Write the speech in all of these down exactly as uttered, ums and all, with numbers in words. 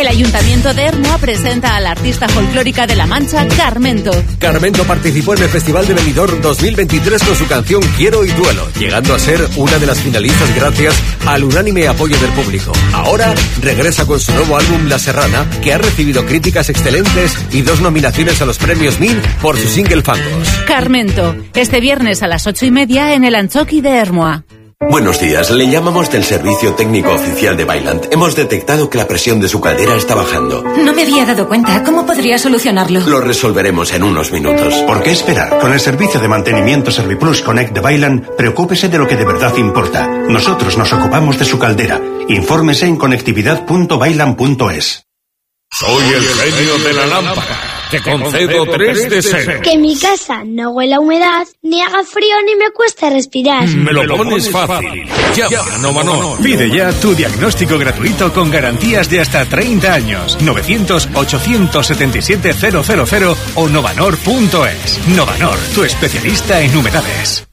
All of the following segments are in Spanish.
El Ayuntamiento de Ermua presenta a la artista folclórica de La Mancha, Carmento. Carmento participó en el Festival de Benidorm dos mil veintitrés con su canción Quiero y Duelo, llegando a ser una de las finalistas gracias al unánime apoyo del público. Ahora regresa con su nuevo álbum La Serrana, que ha recibido críticas excelentes y dos nominaciones a los premios M I N por su single Fangos. Carmento, este viernes a las ocho y media en el Anchoqui de Ermua. Buenos días, le llamamos del Servicio Técnico Oficial de Vaillant. Hemos detectado que la presión de su caldera está bajando. No me había dado cuenta. ¿Cómo podría solucionarlo? Lo resolveremos en unos minutos. ¿Por qué esperar? Con el servicio de mantenimiento Serviplus Connect de Vaillant, preocúpese de lo que de verdad importa. Nosotros nos ocupamos de su caldera. Infórmese en conectividad punto vaillant punto es. Soy el genio de la lámpara. Te concedo tres deseos. Que mi casa no huela a humedad, ni haga frío, ni me cueste respirar. Me lo pones fácil. Llama a Novanor. Pide ya tu diagnóstico gratuito con garantías de hasta treinta años. novecientos, ochocientos setenta y siete, cero cero cero o novanor punto es. Novanor, tu especialista en humedades.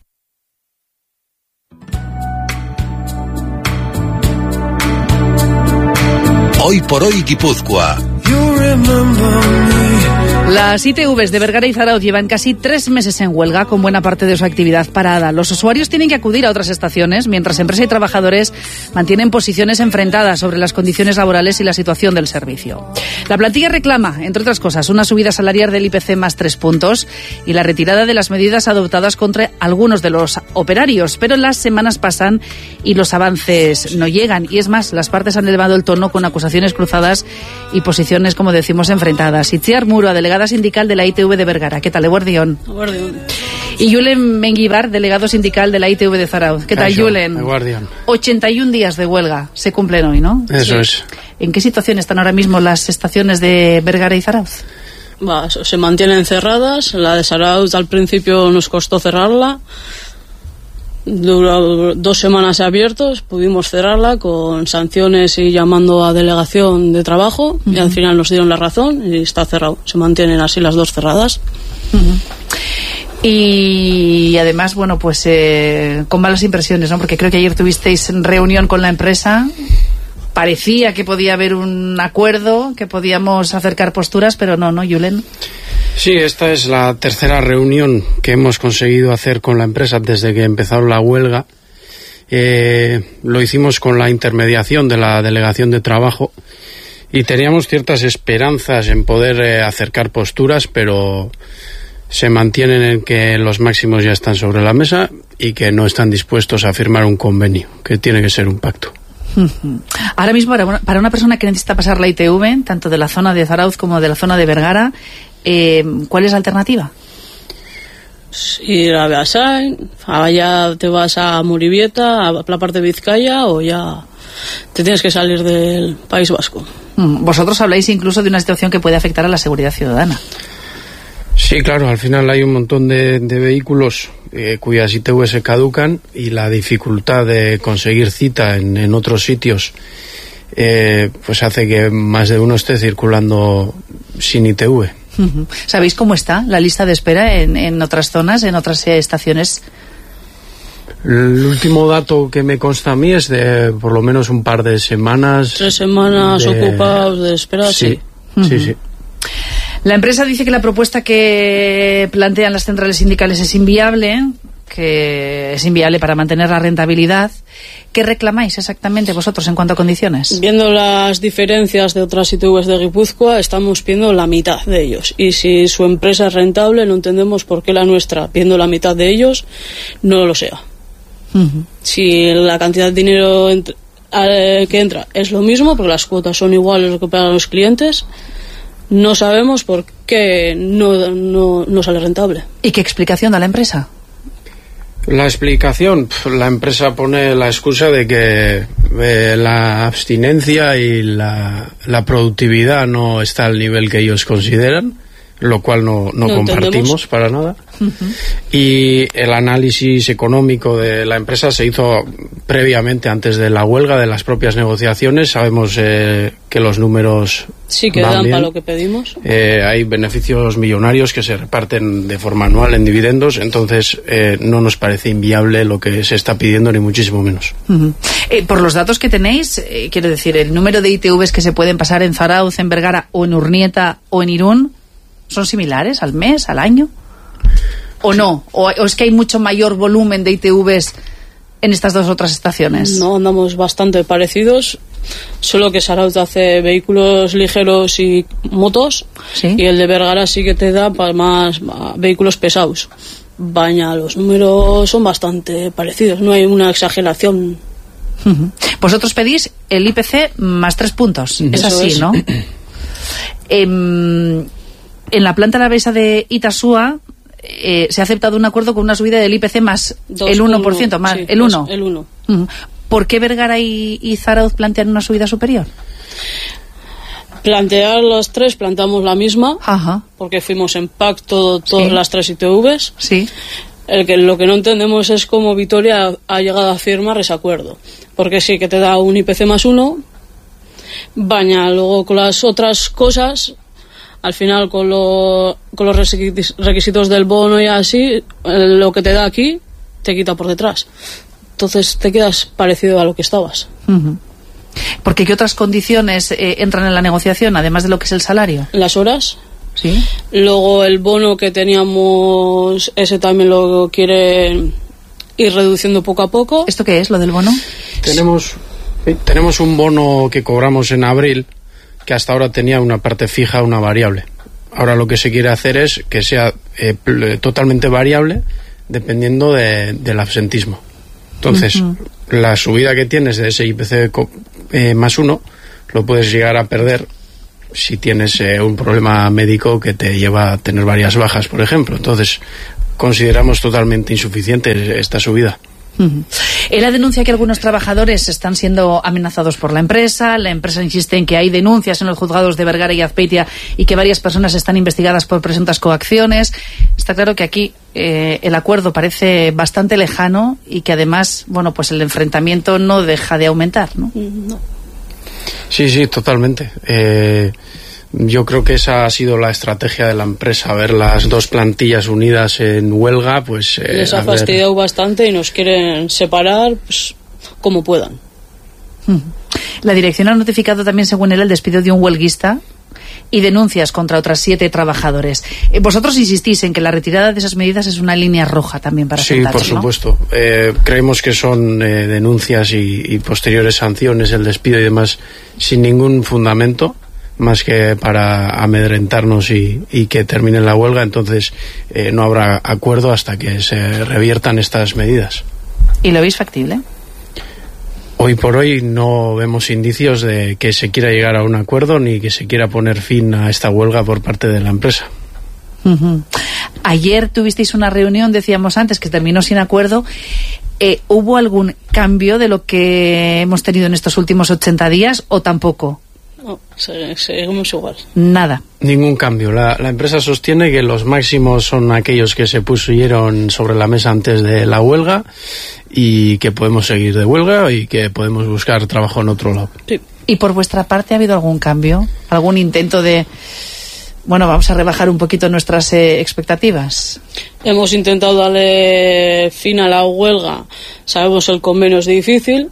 Hoy por hoy Guipúzcoa. Las I T Vs de Vergara y Zarauz llevan casi tres meses en huelga, con buena parte de su actividad parada. Los usuarios tienen que acudir a otras estaciones, mientras empresa y trabajadores mantienen posiciones enfrentadas sobre las condiciones laborales y la situación del servicio. La plantilla reclama, entre otras cosas, una subida salarial del I P C más tres puntos y la retirada de las medidas adoptadas contra algunos de los operarios. Pero las semanas pasan y los avances no llegan. Y es más, las partes han elevado el tono con acusaciones cruzadas y posiciones, como decimos, enfrentadas. Itziar Muro, delegada sindical de la I T V de Vergara. ¿Qué tal, Eguardión? Eguardión. Y Julen Menguibar, delegado sindical de la I T V de Zarauz. ¿Qué tal, Julen? Eguardión. ochenta y un días de huelga se cumplen hoy, ¿no? Eso sí. es. ¿En qué situación están ahora mismo las estaciones de Vergara y Zarauz? Va, se mantienen cerradas. La de Zarauz al principio nos costó cerrarla. Duró dos semanas abiertos, pudimos cerrarla con sanciones y llamando a delegación de trabajo, uh-huh. y al final nos dieron la razón y está cerrado. Se mantienen así las dos cerradas. Uh-huh. Y además, bueno, pues eh, con malas impresiones, ¿no? Porque creo que ayer tuvisteis reunión con la empresa. Parecía que podía haber un acuerdo, que podíamos acercar posturas, pero no, ¿no, Julen? Sí, esta es la tercera reunión que hemos conseguido hacer con la empresa desde que empezó la huelga. Eh, lo hicimos con la intermediación de la delegación de trabajo y teníamos ciertas esperanzas en poder eh, acercar posturas, pero se mantienen en que los máximos ya están sobre la mesa y que no están dispuestos a firmar un convenio, que tiene que ser un pacto. Ahora mismo, para una, para una persona que necesita pasar la I T V, tanto de la zona de Zarauz como de la zona de Vergara, eh, ¿cuál es la alternativa? Ir a Beasain, allá te vas a Muribieta, a la parte de Vizcaya, o ya te tienes que salir del País Vasco. Vosotros habláis incluso de una situación que puede afectar a la seguridad ciudadana. Sí, claro, al final hay un montón de, de vehículos eh, cuyas I T V se caducan y la dificultad de conseguir cita en, en otros sitios eh, pues hace que más de uno esté circulando sin I T V. Uh-huh. ¿Sabéis cómo está la lista de espera en, en otras zonas, en otras eh, estaciones? El último dato que me consta a mí es de por lo menos un par de semanas. Tres semanas de... ocupados de espera, sí. Sí, uh-huh. sí, sí. La empresa dice que la propuesta que plantean las centrales sindicales es inviable, que es inviable para mantener la rentabilidad. ¿Qué reclamáis exactamente vosotros en cuanto a condiciones? Viendo las diferencias de otras I T Vs de Guipúzcoa, estamos pidiendo la mitad de ellos. Y si su empresa es rentable, no entendemos por qué la nuestra, viendo la mitad de ellos, no lo sea. Uh-huh. Si la cantidad de dinero ent- eh, que entra es lo mismo, porque las cuotas son iguales que para los clientes, no sabemos por qué no, no, no sale rentable. ¿Y qué explicación da la empresa? La explicación, la empresa pone la excusa de que eh, la abstinencia y la, la productividad no está al nivel que ellos consideran, lo cual no, no, no compartimos entendemos. Para nada. Uh-huh. Y el análisis económico de la empresa se hizo previamente, antes de la huelga, de las propias negociaciones. Sabemos eh, que los números sí que van dan bien. Para lo que pedimos. Eh, hay beneficios millonarios que se reparten de forma anual en dividendos, entonces eh, no nos parece inviable lo que se está pidiendo, ni muchísimo menos. Uh-huh. Eh, por los datos que tenéis, eh, quiero decir, el número de I T Vs que se pueden pasar en Zarauz, en Vergara o en Urnieta o en Irún, ¿son similares al mes, al año? ¿O no? ¿O, o es que hay mucho mayor volumen de I T Vs en estas dos otras estaciones? No, andamos bastante parecidos, solo que Zarauz hace vehículos ligeros y motos, ¿sí? Y el de Vergara sí que te da para más vehículos pesados. Baña, los números son bastante parecidos, no hay una exageración. Uh-huh. Vosotros pedís el I P C más tres puntos, uh-huh. Es así, es. ¿No? eh, En la planta alavesa de Itasúa eh, se ha aceptado un acuerdo con una subida del I P C más dos, el uno por ciento, uno, más sí, el uno. El uno. Uh-huh. ¿Por qué Vergara y, y Zarauz plantean una subida superior? Plantear las tres, plantamos la misma, ajá, porque fuimos en pacto todas sí. Las tres I T Vs. Sí. El que, lo que no entendemos es cómo Vitoria ha llegado a firmar ese acuerdo. Porque sí que te da un I P C más uno, baña luego con las otras cosas. Al final, con, lo, con los requisitos del bono y así, lo que te da aquí, te quita por detrás. Entonces te quedas parecido a lo que estabas. Uh-huh. Porque ¿qué otras condiciones eh, entran en la negociación, además de lo que es el salario? Las horas. Sí. Luego el bono que teníamos, ese también lo quiere ir reduciendo poco a poco. ¿Esto qué es, lo del bono? Tenemos, tenemos un bono que cobramos en abril, que hasta ahora tenía una parte fija, una variable. Ahora lo que se quiere hacer es que sea eh, totalmente variable dependiendo de, del absentismo. Entonces, uh-huh. La subida que tienes de ese I P C eh, más uno lo puedes llegar a perder si tienes eh, un problema médico que te lleva a tener varias bajas, por ejemplo. Entonces, consideramos totalmente insuficiente esta subida. Uh-huh. Él denuncia que algunos trabajadores están siendo amenazados por la empresa. La empresa insiste en que hay denuncias en los juzgados de Vergara y Azpeitia y que varias personas están investigadas por presuntas coacciones. Está claro que aquí eh, el acuerdo parece bastante lejano y que además, bueno, pues el enfrentamiento no deja de aumentar, ¿no? No. Sí, sí, totalmente. Eh, yo creo que esa ha sido la estrategia de la empresa, ver las dos plantillas unidas en huelga, pues... Eh, les ha fastidiado bastante y nos quieren separar, pues, como puedan. La dirección ha notificado también, según él, el despido de un huelguista y denuncias contra otras siete trabajadores. Vosotros insistís en que la retirada de esas medidas es una línea roja también para sí, sentarse, por supuesto. ¿No? Eh, creemos que son eh, denuncias y, y posteriores sanciones, el despido y demás, sin ningún fundamento, más que para amedrentarnos y, y que termine la huelga. Entonces eh, no habrá acuerdo hasta que se reviertan estas medidas. ¿Y lo veis factible? Hoy por hoy no vemos indicios de que se quiera llegar a un acuerdo ni que se quiera poner fin a esta huelga por parte de la empresa. Uh-huh. Ayer tuvisteis una reunión, decíamos antes, que terminó sin acuerdo. Eh, ¿Hubo algún cambio de lo que hemos tenido en estos últimos ochenta días o tampoco? No, seguimos igual. Nada. Ningún cambio. La, la empresa sostiene que los máximos son aquellos que se pusieron sobre la mesa antes de la huelga y que podemos seguir de huelga y que podemos buscar trabajo en otro lado. Sí. ¿Y por vuestra parte ha habido algún cambio? ¿Algún intento de, bueno, vamos a rebajar un poquito nuestras eh, expectativas? Hemos intentado darle fin a la huelga. Sabemos el convenio es difícil.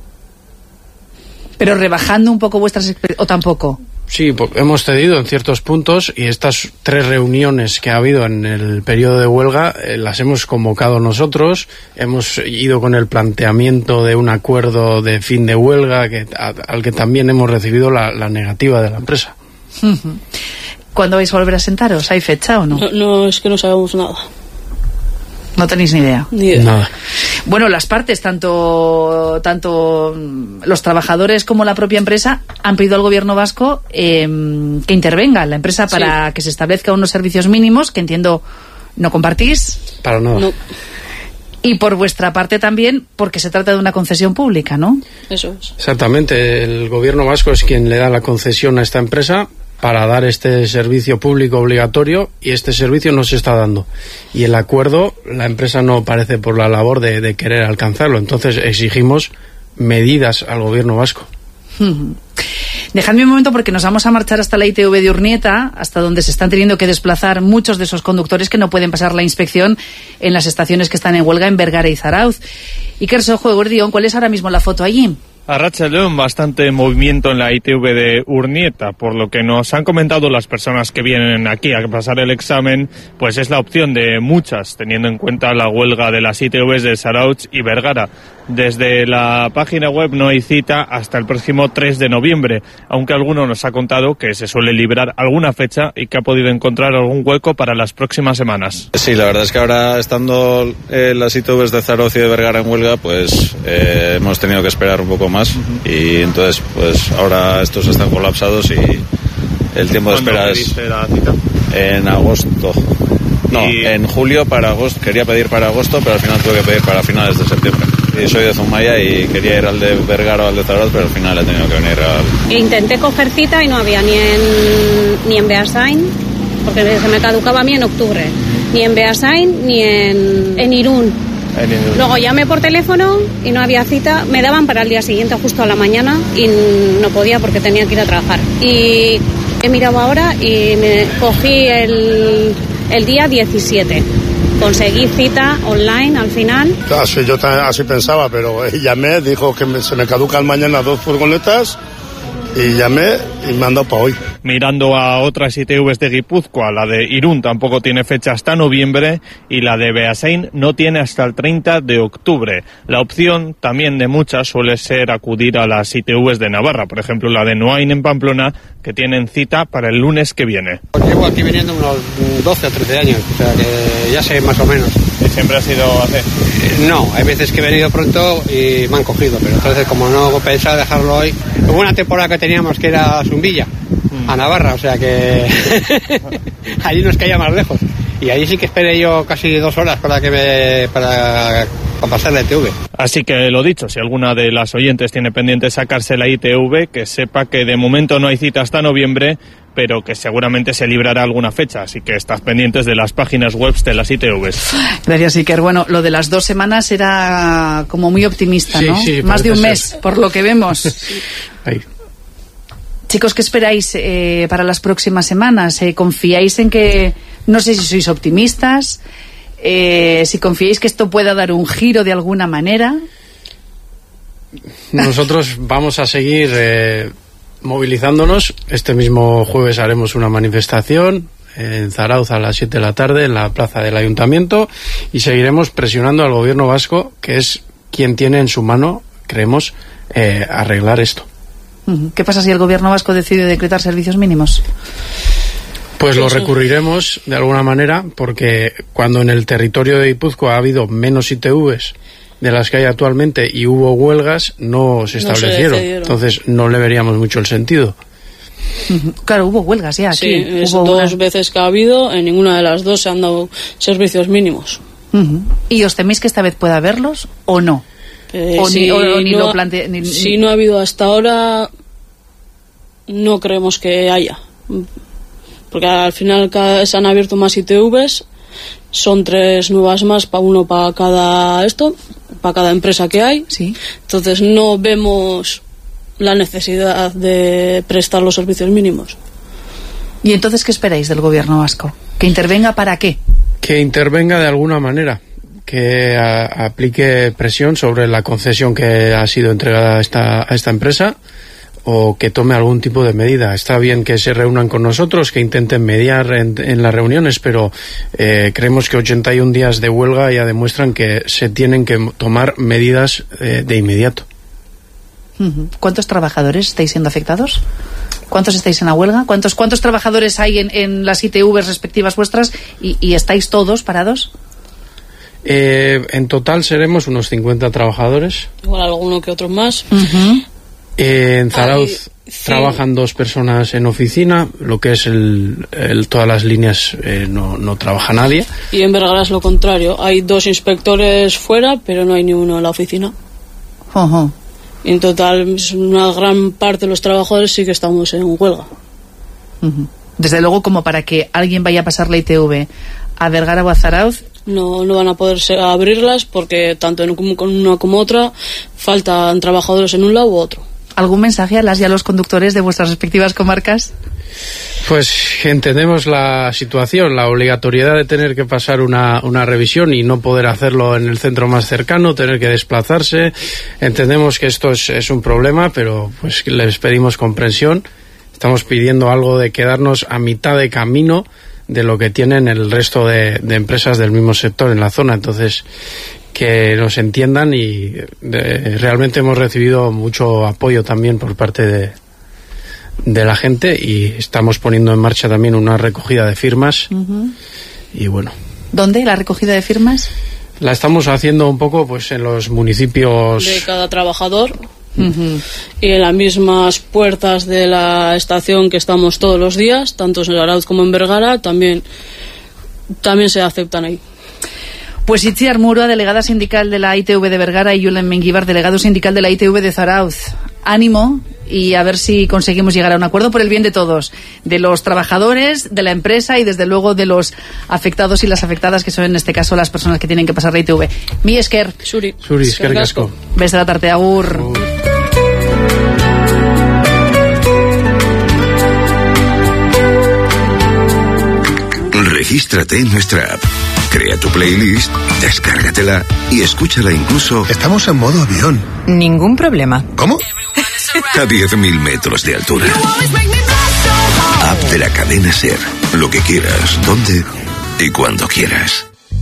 Pero rebajando un poco vuestras expectativas, ¿o tampoco? Sí, hemos cedido en ciertos puntos y estas tres reuniones que ha habido en el periodo de huelga eh, las hemos convocado nosotros, hemos ido con el planteamiento de un acuerdo de fin de huelga que, a, al que también hemos recibido la, la negativa de la empresa. ¿Cuándo vais a volver a sentaros? ¿Hay fecha o no? No, no, es que no sabemos nada. No tenéis ni idea. Ni idea. Nada. Bueno, las partes, tanto tanto los trabajadores como la propia empresa, han pedido al gobierno vasco eh, que intervenga en la empresa para sí. que se establezca unos servicios mínimos, que entiendo no compartís. Para nada. No. Y por vuestra parte también, porque se trata de una concesión pública, ¿no? Eso es. Exactamente. El gobierno vasco es quien le da la concesión a esta empresa para dar este servicio público obligatorio y este servicio no se está dando. Y el acuerdo, la empresa no parece por la labor de, de querer alcanzarlo. Entonces exigimos medidas al gobierno vasco. Dejadme un momento porque nos vamos a marchar hasta la I T V de Urnieta, hasta donde se están teniendo que desplazar muchos de esos conductores que no pueden pasar la inspección en las estaciones que están en huelga en Vergara y Zarauz. Iker Sojo, Eguerdión, ¿cuál es ahora mismo la foto allí? Arratsaldeon, bastante movimiento en la I T V de Urnieta, por lo que nos han comentado las personas que vienen aquí a pasar el examen, pues es la opción de muchas, teniendo en cuenta la huelga de las I T Vs de Zarautz y Vergara. Desde la página web no hay cita hasta el próximo tres de noviembre, aunque alguno nos ha contado que se suele librar alguna fecha y que ha podido encontrar algún hueco para las próximas semanas. Sí, la verdad es que ahora, estando eh, las I T Vs de Zarautz y de Vergara en huelga, pues eh, hemos tenido que esperar un poco más. Y entonces pues ahora estos están colapsados y el tiempo de espera es la cita? En agosto no, y... en julio para agosto, quería pedir para agosto pero al final tuve que pedir para finales de septiembre y soy de Zumaya y quería ir al de Vergara o al de Zarautz pero al final he tenido que venir al... Intenté coger cita y no había ni en ni en Beasain porque se me caducaba a mí en octubre, ni en Beasain ni en, en Irún. Luego llamé por teléfono y no había cita, me daban para el día siguiente justo a la mañana y no podía porque tenía que ir a trabajar. Y he mirado ahora y me cogí el, el día diecisiete. Conseguí cita online al final. Así, yo así pensaba, pero llamé, dijo que me, se me caducan mañana dos furgonetas y llamé y me han dado para hoy. Mirando a otras I T Vs de Guipúzcoa, la de Irún tampoco tiene fecha hasta noviembre y la de Beasain no tiene hasta el treinta de octubre. La opción también de muchas suele ser acudir a las I T Vs de Navarra, por ejemplo la de Noain en Pamplona, que tienen cita para el lunes que viene. Llevo aquí viniendo unos doce o trece años, o sea que ya sé más o menos. ¿Y siempre ha sido así? Eh, no, hay veces que he venido pronto y me han cogido, pero entonces como no pensaba dejarlo hoy, hubo una temporada que teníamos que era Zumbilla, mm. a Navarra, o sea que allí nos caía más lejos. Y ahí sí que esperé yo casi dos horas para que me para, para pasar la I T V. Así que lo dicho, si alguna de las oyentes tiene pendiente sacarse la I T V, que sepa que de momento no hay cita hasta noviembre, pero que seguramente se librará alguna fecha, así que estás pendientes de las páginas web de las I T Vs. Gracias, Iker. Bueno, lo de las dos semanas era como muy optimista, ¿no? Sí, sí, más de un mes, ser. Por lo que vemos. Sí. Ahí. Chicos, ¿qué esperáis eh, para las próximas semanas? Eh, ¿Confiáis en que, no sé si sois optimistas, eh, si confiáis que esto pueda dar un giro de alguna manera? Nosotros vamos a seguir eh, movilizándonos. Este mismo jueves haremos una manifestación en Zarautz a las siete de la tarde en la plaza del Ayuntamiento y seguiremos presionando al gobierno vasco, que es quien tiene en su mano, creemos, eh, arreglar esto. ¿Qué pasa si el gobierno vasco decide decretar servicios mínimos? Pues lo recurriremos de alguna manera, porque cuando en el territorio de Guipúzcoa ha habido menos I T Vs de las que hay actualmente y hubo huelgas, no se establecieron. No se Entonces no le veríamos mucho el sentido. Claro, hubo huelgas ya aquí. Sí, es hubo dos una... veces que ha habido, en ninguna de las dos se han dado servicios mínimos. Uh-huh. ¿Y os teméis que esta vez pueda haberlos o no? Eh, o si ni, o, ni no, lo plante, ni, si no ha habido hasta ahora, no creemos que haya, porque al final cada, se han abierto más I T Vs, son tres nuevas más, para uno para cada esto, para cada empresa que hay. Sí. Entonces no vemos la necesidad de prestar los servicios mínimos. ¿Y entonces qué esperáis del gobierno vasco? ¿Que intervenga para qué? Que intervenga de alguna manera, que a, aplique presión sobre la concesión que ha sido entregada a esta, a esta empresa, o que tome algún tipo de medida. Está bien que se reúnan con nosotros, que intenten mediar en, en las reuniones, pero eh, creemos que ochenta y un días de huelga ya demuestran que se tienen que tomar medidas eh, de inmediato. ¿Cuántos trabajadores estáis siendo afectados? ¿Cuántos estáis en la huelga? ¿Cuántos, cuántos trabajadores hay en, en las I T Vs respectivas vuestras y, y estáis todos parados? Eh, en total seremos unos cincuenta trabajadores. Igual alguno que otro más. Uh-huh. Eh, en Zarautz Ay, sí. trabajan dos personas en oficina, lo que es el, el todas las líneas eh, no, no trabaja nadie. Y en Vergara es lo contrario, hay dos inspectores fuera, pero no hay ni uno en la oficina. Uh-huh. Y en total una gran parte de los trabajadores sí que estamos en huelga. Uh-huh. Desde luego, como para que alguien vaya a pasar la I T V a Vergara o a Zarautz, no, no van a poder abrirlas porque tanto en una como otra faltan trabajadores en un lado u otro. ¿Algún mensaje a las y a los conductores de vuestras respectivas comarcas? Pues entendemos la situación, la obligatoriedad de tener que pasar una, una revisión y no poder hacerlo en el centro más cercano, tener que desplazarse. Entendemos que esto es, es un problema, pero pues les pedimos comprensión. Estamos pidiendo algo de quedarnos a mitad de camino de lo que tienen el resto de, de empresas del mismo sector en la zona. Entonces, que nos entiendan y de, realmente hemos recibido mucho apoyo también por parte de, de la gente y estamos poniendo en marcha también una recogida de firmas. Uh-huh. Y bueno. ¿Dónde la recogida de firmas? La estamos haciendo un poco pues en los municipios de cada trabajador. Uh-huh. Y en las mismas puertas de la estación que estamos todos los días, tanto en Zarautz como en Vergara, también, también se aceptan ahí. Pues Itziar Murua, delegada sindical de la I T V de Vergara, y Julen Menguibar, delegado sindical de la I T V de Zarautz. Ánimo y a ver si conseguimos llegar a un acuerdo por el bien de todos, de los trabajadores, de la empresa y desde luego de los afectados y las afectadas, que son en este caso las personas que tienen que pasar la I T V. Mi esker. Suri. Suri, esker gasko. Beste la tarte, agur. agur. Regístrate en nuestra app. Crea tu playlist, descárgatela y escúchala incluso... Estamos en modo avión. Ningún problema. ¿Cómo? A diez mil metros de altura. App de la cadena SER. Lo que quieras, donde y cuando quieras.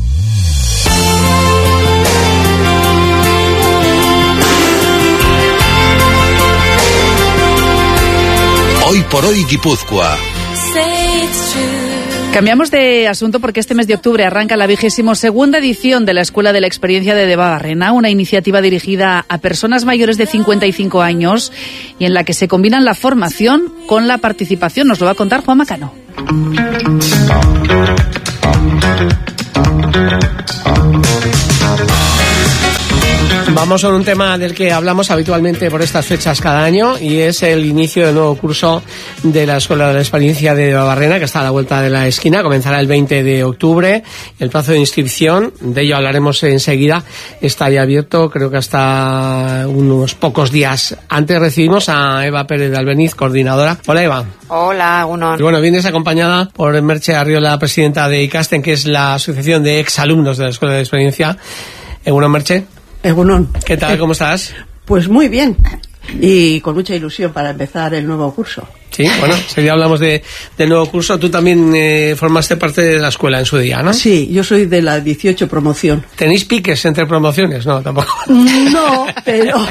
Hoy por hoy Guipúzcoa. Cambiamos de asunto porque este mes de octubre arranca la vigésimo segunda edición de la Escuela de la Experiencia de Debabarrena, una iniciativa dirigida a personas mayores de cincuenta y cinco años y en la que se combinan la formación con la participación. Nos lo va a contar Juan Macano. Vamos a un tema del que hablamos habitualmente por estas fechas cada año y es el inicio del nuevo curso de la Escuela de la Experiencia de Debabarrena, que está a la vuelta de la esquina. Comenzará el veinte de octubre. El plazo de inscripción, de ello hablaremos enseguida, está ya abierto, creo que hasta unos pocos días. Antes recibimos a Eva Pérez de Albeniz, coordinadora. Hola, Eva. Hola, uno. Y bueno, vienes acompañada por Merche Arriola, presidenta de ICASTEN, que es la Asociación de Exalumnos de la Escuela de Experiencia. Egunon, Merche. Egunon. ¿Qué tal? ¿Cómo estás? Pues muy bien. Y con mucha ilusión para empezar el nuevo curso. Sí, bueno, si hablamos de, del nuevo curso, tú también eh, formaste parte de la escuela en su día, ¿no? Sí, yo soy de la dieciocho promoción. ¿Tenéis piques entre promociones? No, tampoco. No, pero...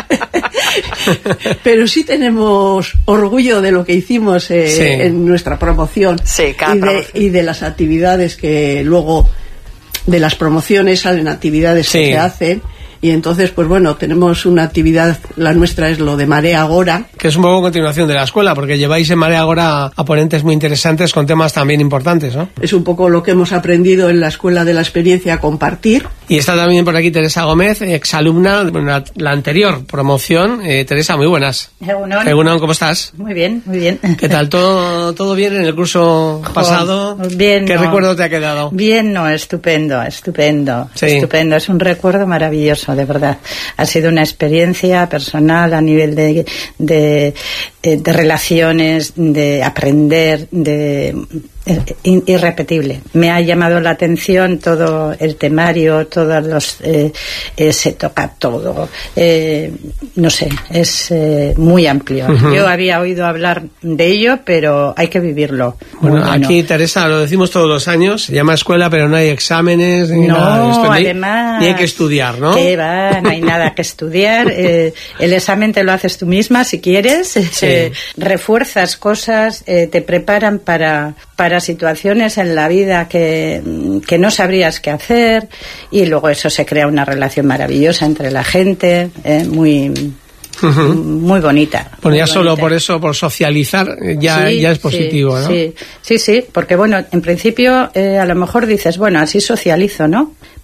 pero sí tenemos orgullo de lo que hicimos eh, sí. en nuestra promoción. Sí, cada y de, promoción. Y de las actividades que luego... de las promociones salen actividades sí. que se hacen. Y entonces, pues bueno, tenemos una actividad, la nuestra es lo de Marea Agora. Que es un poco continuación de la escuela, porque lleváis en Marea Agora a ponentes muy interesantes con temas también importantes, ¿no? Es un poco lo que hemos aprendido en la Escuela de la Experiencia a compartir. Y está también por aquí Teresa Gómez, exalumna de la, la anterior promoción. Eh, Teresa, muy buenas. Egunon. Egunon, ¿cómo estás? Muy bien, muy bien. ¿Qué tal? ¿Todo, todo bien en el curso pasado? Oh, bien. ¿Qué no. recuerdo te ha quedado? Bien, no, estupendo, estupendo. Sí. Estupendo, es un recuerdo maravilloso, de verdad. Ha sido una experiencia personal a nivel de, de, de relaciones, de aprender, de irrepetible. Me ha llamado la atención todo el temario, todos los eh, eh, se toca todo, eh, no sé, es eh, muy amplio. Uh-huh. Yo había oído hablar de ello, pero hay que vivirlo. Bueno, bueno, aquí Teresa, lo decimos todos los años, se llama escuela, pero no hay exámenes ni no, nada de esto, además, ni hay que estudiar, ¿no? ¿Qué va? No hay nada que estudiar. Eh, el examen te lo haces tú misma si quieres. Sí. Eh, refuerzas cosas, eh, te preparan para para situaciones en la vida que, que no sabrías qué hacer, y luego eso se crea una relación maravillosa entre la gente, eh, muy uh-huh. muy bonita. Bueno, ya bonita. Solo por eso, por socializar, ya, sí, ya es positivo, sí, ¿no? Sí, sí, sí, porque bueno, en principio eh, a lo mejor dices, bueno, así socializo, ¿no?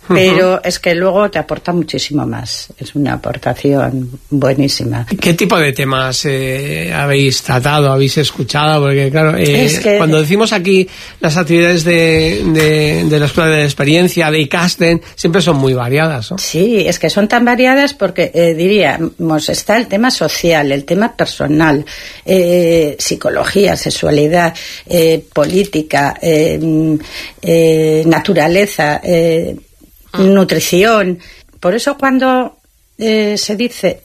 pero uh-huh. es que luego te aporta muchísimo más. Es una aportación buenísima. ¿Qué tipo de temas eh, habéis tratado, habéis escuchado? Porque claro, eh, es que, cuando decimos aquí las actividades de, de, de la Escuela de la Experiencia, de Ikasten, siempre son muy variadas, ¿no? Sí, es que son tan variadas porque eh, diríamos, está el tema social, el tema personal, eh, psicología, sexualidad, eh, política, eh, eh, naturaleza, eh, nutrición. Por eso cuando eh, se dice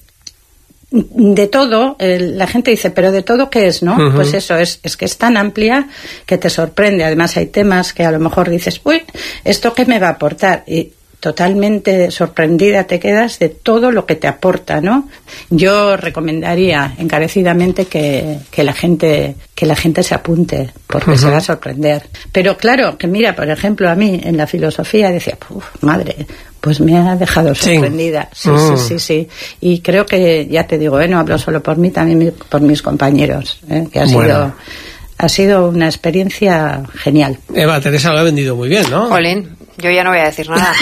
de todo, eh, la gente dice, pero de todo ¿qué es, no? Uh-huh. Pues eso, es, es que es tan amplia que te sorprende. Además hay temas que a lo mejor dices, uy, ¿esto qué me va a aportar? Y totalmente sorprendida te quedas de todo lo que te aporta, ¿no? Yo recomendaría encarecidamente que, que la gente que la gente se apunte, porque uh-huh. se va a sorprender. Pero claro, que mira, por ejemplo, a mí en la filosofía decía, uf, madre, pues me ha dejado sorprendida. Sí, sí, uh. sí, sí, sí. Y creo que, ya te digo, ¿eh? No hablo solo por mí, también por mis compañeros, ¿eh? Que ha bueno. sido... Ha sido una experiencia genial. Eva, Teresa lo ha vendido muy bien, ¿no? Jolín, yo ya no voy a decir nada.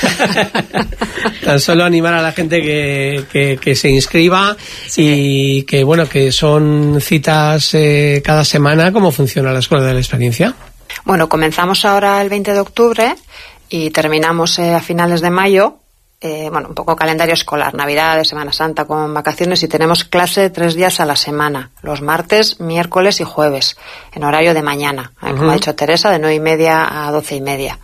Tan solo animar a la gente que, que, que se inscriba sí. y que, bueno, que son citas eh, cada semana. ¿Cómo funciona la Escuela de la Experiencia? Bueno, comenzamos ahora el veinte de octubre y terminamos eh, a finales de mayo. Eh, bueno, un poco calendario escolar, Navidad, Semana Santa con vacaciones, y tenemos clase tres días a la semana, los martes, miércoles y jueves, en horario de mañana, ¿eh? Uh-huh. Como ha dicho Teresa, de nueve y media a doce y media.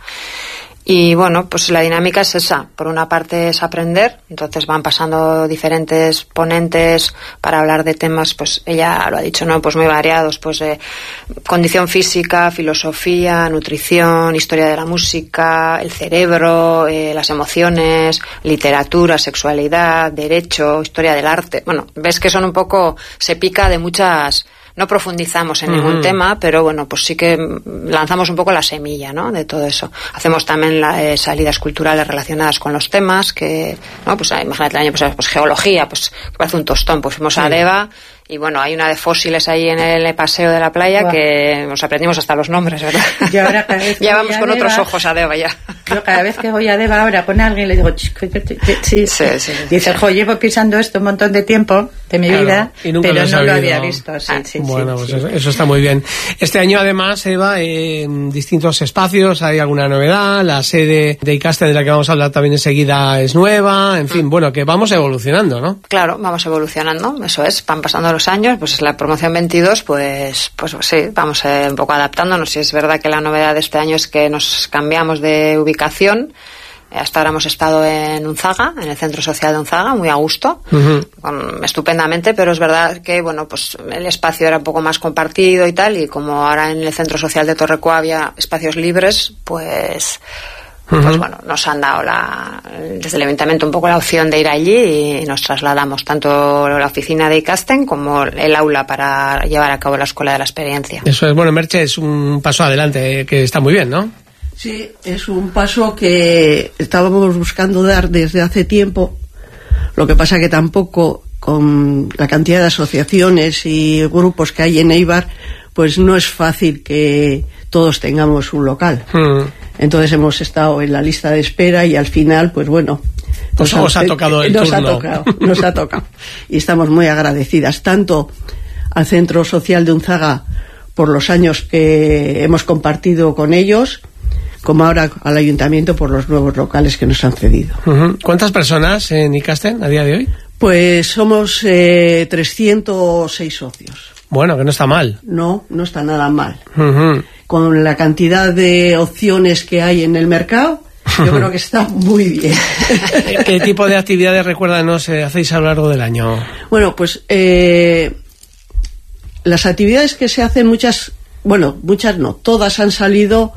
Y bueno, pues la dinámica es esa. Por una parte es aprender, entonces van pasando diferentes ponentes para hablar de temas, pues ella lo ha dicho, ¿no? Pues muy variados, pues eh, condición física, filosofía, nutrición, historia de la música, el cerebro, eh, las emociones, literatura, sexualidad, derecho, historia del arte. Bueno, ves que son un poco, se pica de muchas... No profundizamos en uh-huh. ningún tema, pero bueno, pues sí que lanzamos un poco la semilla, ¿no? De todo eso. Hacemos también la, eh, salidas culturales relacionadas con los temas, que, ¿no? Pues imagínate el año pasado, pues geología, pues que parece un tostón, pues fuimos sí. a Deva. Y bueno, hay una de fósiles ahí en el paseo de la playa. Wow. Que nos aprendimos hasta los nombres, ¿verdad? Yo ahora cada vez ya vamos con Deva, otros ojos a Deva ya. Yo cada vez que voy a Deva ahora con alguien le digo, sí, sí, sí, sí. Dice, jo, llevo pisando esto un montón de tiempo de mi claro, vida, pero lo no lo había visto. Sí, sí, bueno, sí, pues sí. Eso, eso está muy bien. Este año además, Eva, en distintos espacios hay alguna novedad. La sede de Ikasten, de la que vamos a hablar también enseguida, es nueva. En fin, bueno, que vamos evolucionando, ¿no? Claro, vamos evolucionando, eso es. Van pasando los años, pues es la promoción veintidós, pues pues sí, vamos eh, un poco adaptándonos. Y es verdad que la novedad de este año es que nos cambiamos de ubicación. Hasta ahora hemos estado en Unzaga, en el Centro Social de Unzaga, muy a gusto, uh-huh. um, estupendamente, pero es verdad que, bueno, pues el espacio era un poco más compartido y tal, y como ahora en el Centro Social de Torrecó había espacios libres, pues... Uh-huh. Pues bueno, nos han dado la, desde el Ayuntamiento un poco la opción de ir allí y nos trasladamos tanto la oficina de Ikasten como el aula para llevar a cabo la Escuela de la Experiencia. Eso es, bueno, Merche, es un paso adelante que está muy bien, ¿no? Sí, es un paso que estábamos buscando dar desde hace tiempo. Lo que pasa que tampoco, con la cantidad de asociaciones y grupos que hay en Eibar, pues no es fácil que todos tengamos un local. Hmm. Entonces hemos estado en la lista de espera y al final, pues bueno, nos, nos ha, ha tocado el nos turno. ha tocado, nos ha tocado. Y estamos muy agradecidas tanto al Centro Social de Unzaga por los años que hemos compartido con ellos, como ahora al Ayuntamiento por los nuevos locales que nos han cedido. Uh-huh. ¿Cuántas personas en Ikasten a día de hoy? Pues somos eh, trescientos seis socios. Bueno, que no está mal. No, no está nada mal. Uh-huh. Con la cantidad de opciones que hay en el mercado, yo creo que está muy bien. ¿Qué tipo de actividades, recuérdanos, eh, hacéis a lo largo del año? Bueno, pues eh, las actividades que se hacen, muchas, bueno, muchas no, todas han salido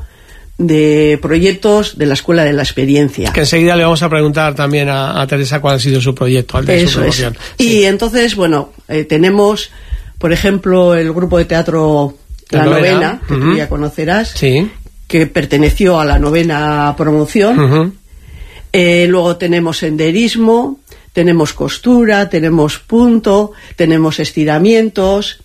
de proyectos de la Escuela de la Experiencia. Que enseguida le vamos a preguntar también a, a Teresa cuál ha sido su proyecto, al de Eso su promoción. Es. Sí. Y entonces, bueno, eh, tenemos, por ejemplo, el grupo de teatro La, la Novena, novena que uh-huh. tú ya conocerás, sí. que perteneció a la novena promoción. Uh-huh. Eh, luego tenemos senderismo, tenemos costura, tenemos punto, tenemos estiramientos,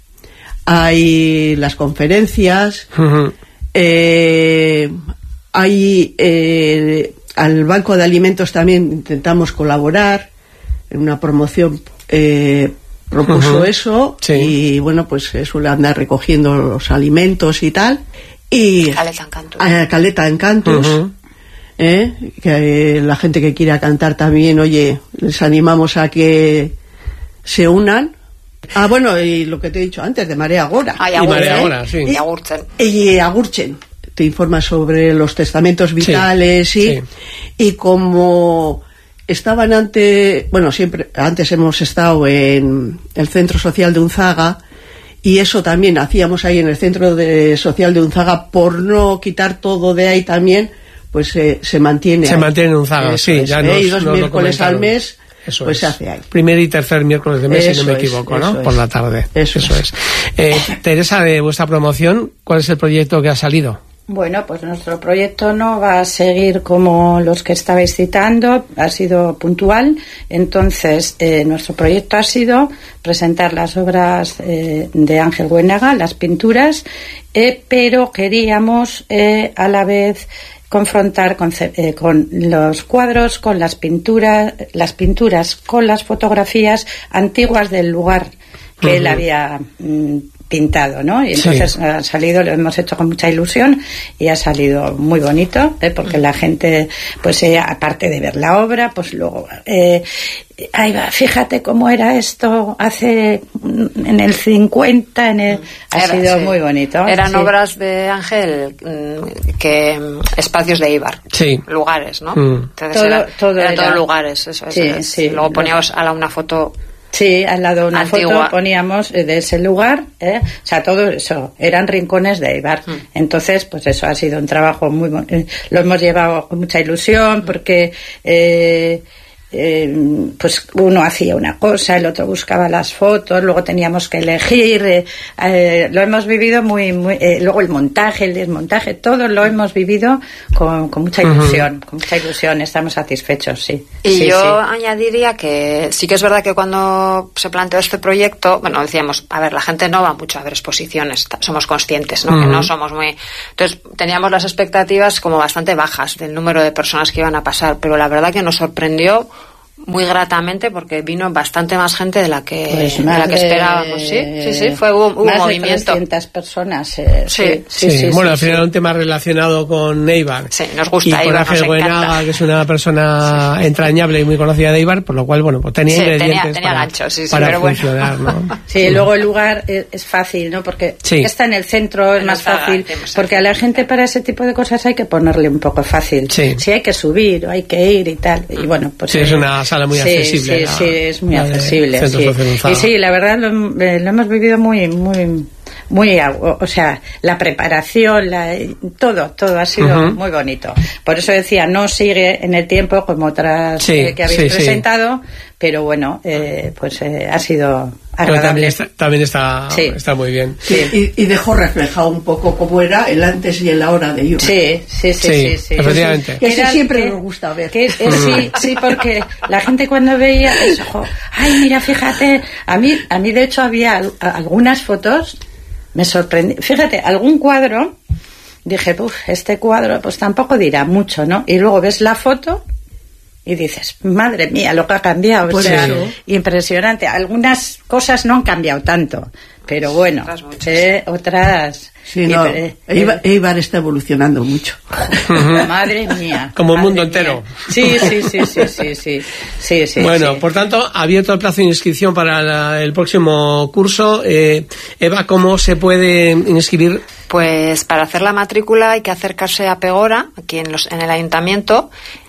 hay las conferencias, uh-huh. eh, hay eh, al Banco de Alimentos también intentamos colaborar en una promoción, eh, propuso uh-huh. eso, sí. y bueno, pues suele andar recogiendo los alimentos y tal. Y Caleta Encantus. A Caleta Encantus, uh-huh. eh, que eh, la gente que quiera cantar también, oye, les animamos a que se unan. Ah, bueno, y lo que te he dicho antes, de Marea Gora. Ah, y, y Marea ¿eh? Gora, sí. Y Agurtzen. Y Agurtzen. Te informa sobre los testamentos vitales, sí, y, sí. y como estaban antes, bueno, siempre, antes hemos estado en el Centro Social de Unzaga, y eso también hacíamos ahí en el Centro de Social de Unzaga, por no quitar todo de ahí también, pues eh, se mantiene Se ahí. mantiene en Unzaga, eso sí, es, ya ¿eh? nos, Y dos nos miércoles al mes, eso pues es. se hace ahí. Primer y tercer miércoles de mes, eso si no me es, equivoco, ¿no? es. Por la tarde. Eso, eso es. es. Eh, Teresa, de vuestra promoción, ¿cuál es el proyecto que ha salido? Bueno, pues nuestro proyecto no va a seguir como los que estabais citando, ha sido puntual. Entonces, eh, nuestro proyecto ha sido presentar las obras eh, de Ángel Huénaga, las pinturas, eh, pero queríamos eh, a la vez confrontar con, eh, con los cuadros, con las pinturas, las pinturas con las fotografías antiguas del lugar que uh-huh. él había mm, pintado, ¿no? Y entonces sí. ha salido, lo hemos hecho con mucha ilusión y ha salido muy bonito, ¿eh? Porque la gente, pues eh, aparte de ver la obra, pues luego eh, ahí va, fíjate cómo era esto hace en el cincuenta, en el, ha era, sido sí. muy bonito. Eran sí. obras de Ángel que espacios de Eibar, sí. lugares, ¿no? Mm. Entonces todo, era, todo eran era. todos lugares, eso, eso sí, es. Sí, luego poníamos a la una foto. Sí, al lado de una antigua. foto poníamos de ese lugar, ¿eh? O sea, todo eso, eran rincones de Eibar. Mm. Entonces, pues eso ha sido un trabajo muy... Eh, lo hemos llevado con mucha ilusión porque... Eh, Eh, pues uno hacía una cosa, el otro buscaba las fotos, luego teníamos que elegir, eh, eh, lo hemos vivido muy, muy eh, luego el montaje, el desmontaje, todo lo hemos vivido con, con mucha ilusión, uh-huh. con mucha ilusión, estamos satisfechos, sí. Y sí, yo sí. añadiría que sí que es verdad que cuando se planteó este proyecto, bueno, decíamos, a ver, la gente no va mucho a ver exposiciones, somos conscientes, ¿no? Uh-huh. Que no somos muy... Entonces, teníamos las expectativas como bastante bajas del número de personas que iban a pasar, pero la verdad que nos sorprendió muy gratamente porque vino bastante más gente de la que, pues de la que esperábamos. Sí, sí, sí, fue hubo, hubo más movimiento. de trescientas personas. Eh, sí. Sí, sí, sí, sí, bueno, sí, al final sí. un tema relacionado con Eibar. Sí, nos gusta y Eibar, con Ángel Huénaga, que es una persona sí. entrañable y muy conocida de Eibar, por lo cual, bueno, pues tenía sí, ingredientes tenía, tenía para, gancho, sí, sí, para pero funcionar, bueno. ¿no? Sí, luego el lugar es, es fácil, ¿no? Porque sí. está en el centro, es en más Zaga, fácil. Porque a la gente para ese tipo de cosas hay que ponerle un poco fácil. Sí. Si hay que subir o hay que ir y tal. Y bueno, pues... Sí, eh, es una sala muy sí, accesible. Sí, la, sí, es muy accesible. Sí. Y sí, la verdad lo, lo hemos vivido muy, muy, muy, o sea, la preparación, la, todo, todo ha sido uh-huh. muy bonito. Por eso decía, no sigue en el tiempo como otras sí, eh, que habéis sí, presentado, sí. pero bueno, eh, pues eh, ha sido agradable. También está, también está, sí. está muy bien. Sí. Y, y dejó reflejado un poco cómo era el antes y el ahora de Eibar. Sí, sí, sí, sí, sí, sí. efectivamente. Que eso siempre que, nos gusta ver. Que, eh, sí, sí, porque la gente cuando veía eso, jo, ay, mira, fíjate, a mí, a mí de hecho había al, algunas fotos, me sorprendí, fíjate, algún cuadro, dije, uff, este cuadro pues tampoco dirá mucho, ¿no? Y luego ves la foto y dices, madre mía, lo que ha cambiado, pues o sea, sí. impresionante. Algunas cosas no han cambiado tanto, pero bueno, otras, eh, otras sí, no, eh, Eibar, Eibar está evolucionando mucho. Madre mía. Como el mundo mía. entero. Sí, sí, sí, sí, sí, sí, sí, sí Bueno, sí. por tanto, abierto el plazo de inscripción para la, el próximo curso. Eh, Eva, ¿cómo se puede inscribir? Pues para hacer la matrícula hay que acercarse a Pegora, aquí en, los, en el ayuntamiento,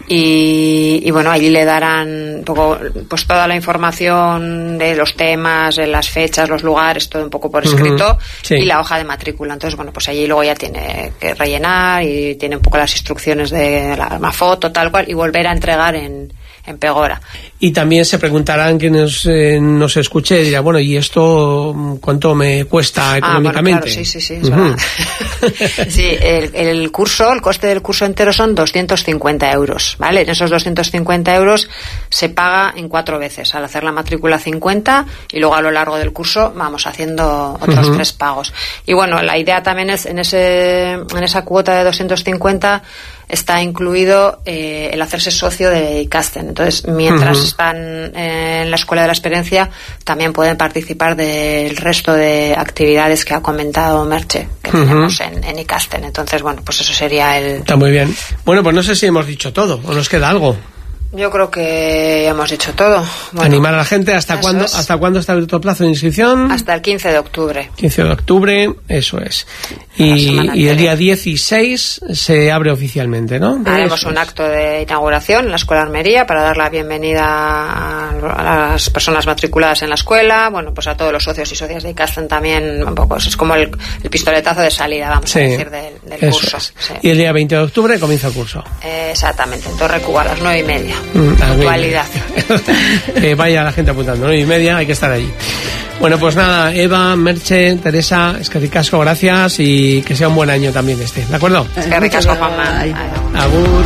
y, y bueno, allí le darán un poco, pues toda la información de los temas, de las fechas, los lugares, todo un poco por escrito, uh-huh. sí. y la hoja de matrícula. Entonces, bueno, pues allí luego ya tiene que rellenar y tiene un poco las instrucciones de la, la foto, tal cual, y volver a entregar en, en Pegora. Y también se preguntarán quienes eh, nos escuche, dirá, bueno, ¿y esto cuánto me cuesta económicamente? Ah, bueno, claro, sí, sí, sí, es uh-huh. verdad. Sí, el, el curso, el coste del curso entero son doscientos cincuenta euros, ¿vale? En esos doscientos cincuenta euros se paga en cuatro veces, al hacer la matrícula cincuenta y luego a lo largo del curso vamos haciendo otros uh-huh. tres pagos. Y bueno, la idea también es en ese en esa cuota de doscientos cincuenta está incluido eh, el hacerse socio de Icasten. Entonces, mientras uh-huh. están en la Escuela de la Experiencia, también pueden participar del resto de actividades que ha comentado Merche, que uh-huh. tenemos en, en Icasten. Entonces, bueno, pues eso sería el... Está muy bien. Bueno, pues no sé si hemos dicho todo, o nos queda algo. Yo creo que hemos dicho todo. Bueno, animar a la gente. ¿Hasta cuándo, es. ¿Hasta cuándo está el plazo de inscripción? Hasta el quince de octubre. quince de octubre, eso es. Y, y el día dieciséis se abre oficialmente, ¿no? Haremos eso un es. acto de inauguración en la Escuela de Armería para dar la bienvenida a las personas matriculadas en la escuela, bueno, pues a todos los socios y socias de Icasten también, un poco, es como el, el pistoletazo de salida, vamos sí, a decir, del, del curso. Es. Sí. Y el día veinte de octubre comienza el curso. Eh, exactamente, en Torre Cuba a las nueve y media. Actualidad. eh, vaya la gente apuntando, nueve y media, hay que estar allí. Bueno, pues nada, Eva, Merche, Teresa, es que ricasco, gracias y que sea un buen año también este, ¿de acuerdo? Es que ricasco, Juanma. Agur.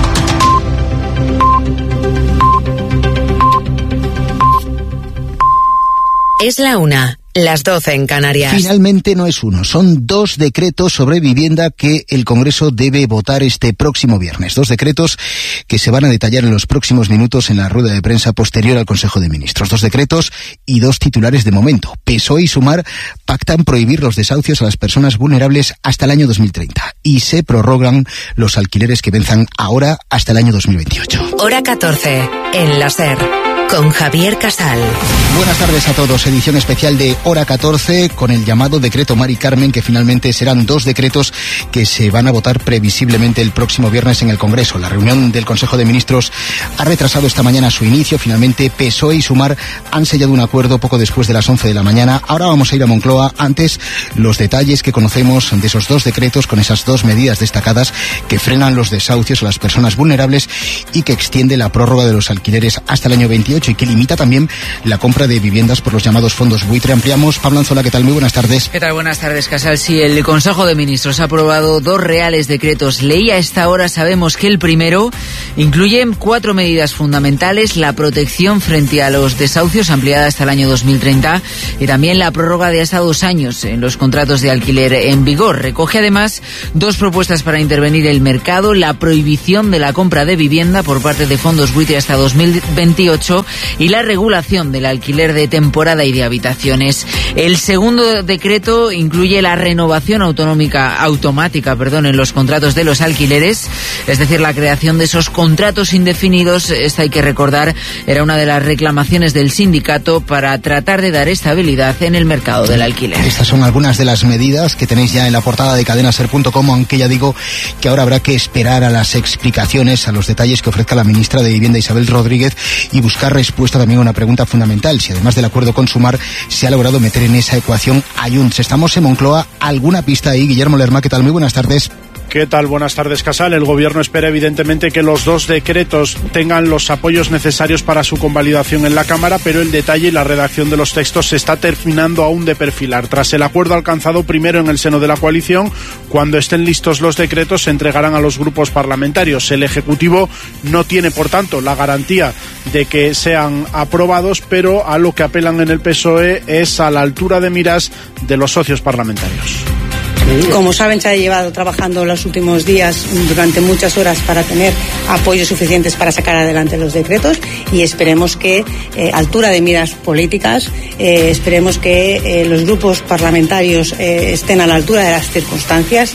Es la una. Las doce en Canarias. Finalmente no es uno, son dos decretos sobre vivienda que el Congreso debe votar este próximo viernes. Dos decretos que se van a detallar en los próximos minutos en la rueda de prensa posterior al Consejo de Ministros. Dos decretos y dos titulares de momento. P S O E y Sumar pactan prohibir los desahucios a las personas vulnerables hasta el año dos mil treinta y se prorrogan los alquileres que venzan ahora hasta el año dos mil veintiocho. Hora catorce, en la SER, con Javier Casal. Buenas tardes a todos, edición especial de Hora catorce con el llamado decreto Mari Carmen, que finalmente serán dos decretos que se van a votar previsiblemente el próximo viernes en el Congreso. La reunión del Consejo de Ministros ha retrasado esta mañana su inicio. Finalmente P S O E y Sumar han sellado un acuerdo poco después de las once de la mañana. Ahora vamos a ir a Moncloa. Antes, los detalles que conocemos de esos dos decretos con esas dos medidas destacadas que frenan los desahucios a las personas vulnerables y que extiende la prórroga de los alquileres hasta el año veintiocho y que limita también la compra de viviendas por los llamados fondos buitre. Ampliamos. Pablo Anzola, ¿qué tal? Muy buenas tardes. ¿Qué tal? Buenas tardes, Casal. Sí, el Consejo de Ministros ha aprobado dos reales decretos ley. A esta hora sabemos que el primero incluye cuatro medidas fundamentales: la protección frente a los desahucios ampliada hasta el año dos mil treinta y también la prórroga de hasta dos años en los contratos de alquiler en vigor. Recoge además dos propuestas para intervenir el mercado: la prohibición de la compra de vivienda por parte de fondos buitre hasta dos mil veintiocho y la regulación del alquiler de temporada y de habitaciones. El segundo decreto incluye la renovación autonómica, automática perdón, en los contratos de los alquileres, es decir, la creación de esos contratos indefinidos. Esta, hay que recordar, era una de las reclamaciones del sindicato para tratar de dar estabilidad en el mercado del alquiler. Estas son algunas de las medidas que tenéis ya en la portada de cadena ser punto com, aunque ya digo que ahora habrá que esperar a las explicaciones, a los detalles que ofrezca la ministra de Vivienda, Isabel Rodríguez, y buscar respuesta también a una pregunta fundamental: si además del acuerdo con Sumar se ha logrado meter en esa ecuación a Junts. Estamos en Moncloa. ¿Alguna pista ahí? Guillermo Lerma, ¿qué tal? Muy buenas tardes. ¿Qué tal? Buenas tardes, Casal. El Gobierno espera evidentemente que los dos decretos tengan los apoyos necesarios para su convalidación en la Cámara, pero el detalle y la redacción de los textos se está terminando aún de perfilar. Tras el acuerdo alcanzado primero en el seno de la coalición, cuando estén listos los decretos se entregarán a los grupos parlamentarios. El Ejecutivo no tiene, por tanto, la garantía de que sean aprobados, pero a lo que apelan en el P S O E es a la altura de miras de los socios parlamentarios. Como saben, se ha llevado trabajando los últimos días durante muchas horas para tener apoyos suficientes para sacar adelante los decretos y esperemos que, eh, altura de miras políticas, eh, esperemos que eh, los grupos parlamentarios eh, estén a la altura de las circunstancias.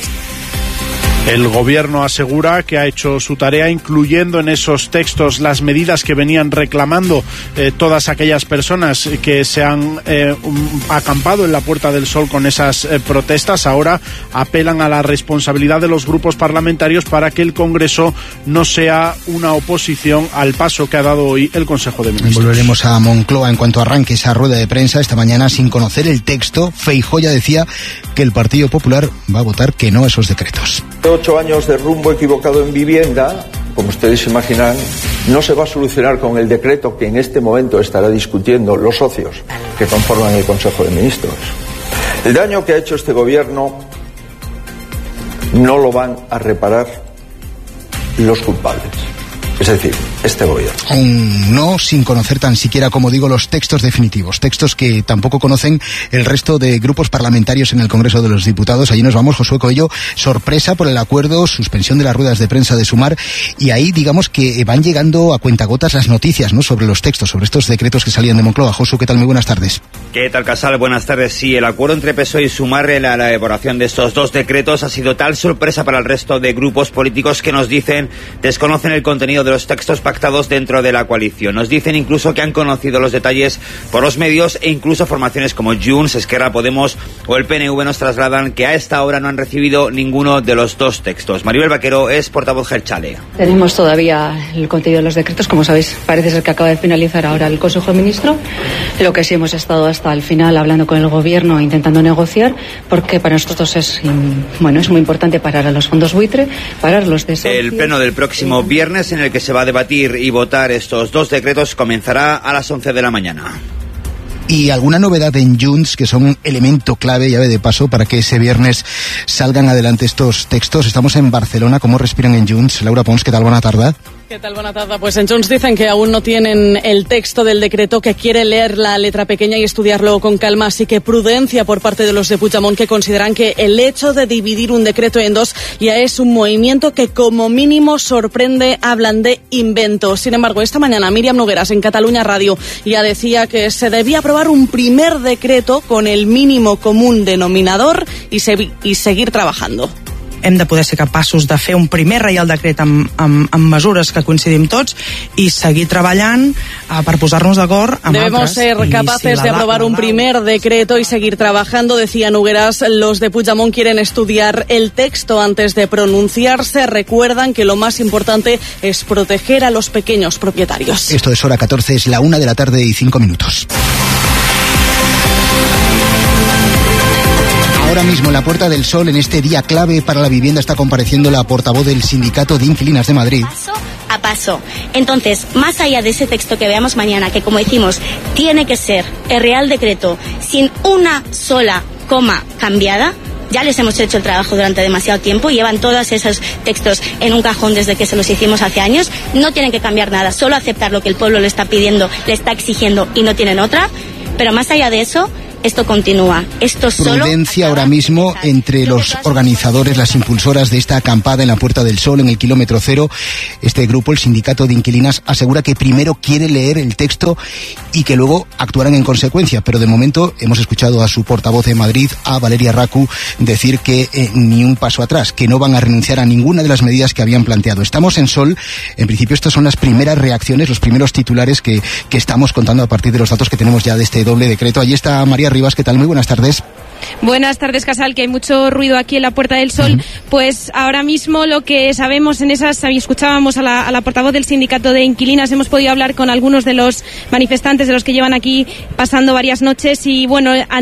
El Gobierno asegura que ha hecho su tarea, incluyendo en esos textos las medidas que venían reclamando eh, todas aquellas personas que se han eh, um, acampado en la Puerta del Sol con esas eh, protestas. Ahora apelan a la responsabilidad de los grupos parlamentarios para que el Congreso no sea una oposición al paso que ha dado hoy el Consejo de Ministros. Volveremos a Moncloa en cuanto arranque esa rueda de prensa. Esta mañana, sin conocer el texto, Feijóo ya decía que el Partido Popular va a votar que no a esos decretos. Ocho años de rumbo equivocado en vivienda, como ustedes imaginan, no se va a solucionar con el decreto que en este momento estará discutiendo los socios que conforman el Consejo de Ministros. El daño que ha hecho este gobierno no lo van a reparar los culpables. Es decir, este gobierno. Aún no, sin conocer tan siquiera, como digo, los textos definitivos, textos que tampoco conocen el resto de grupos parlamentarios en el Congreso de los Diputados. Allí nos vamos, Josué Coello, sorpresa por el acuerdo, suspensión de las ruedas de prensa de Sumar, y ahí digamos que van llegando a cuentagotas las noticias, ¿no?, sobre los textos, sobre estos decretos que salían de Moncloa. Josué, ¿qué tal? Muy buenas tardes. ¿Qué tal, Casal? Buenas tardes. Sí, el acuerdo entre P S O E y Sumar en la elaboración de estos dos decretos ha sido tal sorpresa para el resto de grupos políticos que nos dicen desconocen el contenido de los textos pactados dentro de la coalición. Nos dicen incluso que han conocido los detalles por los medios e incluso formaciones como Junts, Esquerra, Podemos o el P N V nos trasladan que a esta hora no han recibido ninguno de los dos textos. Maribel Vaquero es portavoz Jeltzale. Tenemos todavía el contenido de los decretos, como sabéis, parece ser que acaba de finalizar ahora el Consejo de Ministros. Lo que sí hemos estado hasta el final hablando con el Gobierno, intentando negociar, porque para nosotros es, bueno, es muy importante parar a los fondos buitre, parar los desahucios. El pleno del próximo viernes, en el que se va a debatir y votar estos dos decretos, comenzará a las once de la mañana. Y alguna novedad en Junts, que son elemento clave, llave de paso, para que ese viernes salgan adelante estos textos. Estamos en Barcelona. ¿Cómo respiran en Junts? Laura Pons, ¿qué tal? Buena tarde. ¿Qué tal? Buena tarde. Pues en Junts dicen que aún no tienen el texto del decreto, que quiere leer la letra pequeña y estudiarlo con calma, así que prudencia por parte de los de Puigdemont, que consideran que el hecho de dividir un decreto en dos ya es un movimiento que como mínimo sorprende, hablan de invento. Sin embargo, esta mañana Míriam Nogueras en Catalunya Radio ya decía que se debía aprobar un primer decreto con el mínimo común denominador y, se, y seguir trabajando. Hem de poder ser capaços de fer un primer reial decret amb, amb, amb mesures que coincidim tots i seguir treballant uh, per posar-nos d'acord amb Debemos altres. ser capaces si de aprobar un primer decreto y seguir trabajando, decía Nogueras. Los de Puigdemont quieren estudiar el texto antes de pronunciarse. Recuerdan que lo más importante es proteger a los pequeños propietarios. Esto es Hora catorce, es la una de la tarde y cinco minutos. Ahora mismo en la Puerta del Sol, en este día clave para la vivienda, está compareciendo la portavoz del Sindicato de Inquilinas de Madrid. Paso a paso. Entonces, más allá de ese texto que veamos mañana, que como decimos, tiene que ser el Real Decreto sin una sola coma cambiada, ya les hemos hecho el trabajo durante demasiado tiempo, llevan todos esos textos en un cajón desde que se los hicimos hace años, no tienen que cambiar nada, solo aceptar lo que el pueblo le está pidiendo, le está exigiendo y no tienen otra, pero más allá de eso, esto continúa. Esto solo prudencia ahora mismo entre los organizadores, las impulsoras de esta acampada en la Puerta del Sol, en el kilómetro cero. Este grupo, el Sindicato de Inquilinas, asegura que primero quiere leer el texto y que luego actuarán en consecuencia. Pero de momento hemos escuchado a su portavoz de Madrid, a Valeria Racu, decir que eh, ni un paso atrás, que no van a renunciar a ninguna de las medidas que habían planteado. Estamos en Sol. En principio estas son las primeras reacciones, los primeros titulares que, que estamos contando a partir de los datos que tenemos ya de este doble decreto. Allí está María Rivas, ¿qué tal? Muy buenas tardes. Buenas tardes, Casal, que hay mucho ruido aquí en la Puerta del Sol. Uh-huh. Pues ahora mismo lo que sabemos en esas, escuchábamos a la, a la portavoz del Sindicato de Inquilinas, hemos podido hablar con algunos de los manifestantes, de los que llevan aquí pasando varias noches y bueno,